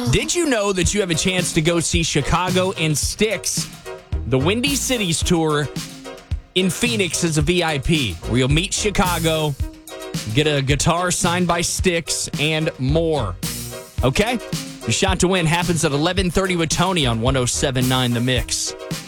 Did you know that you have a chance to go see Chicago and Styx, the Windy Cities tour in Phoenix as a VIP, where you'll meet Chicago, get a guitar signed by Styx, and more. Okay? Your shot to win happens at 11:30 with Tony on 107.9 The Mix.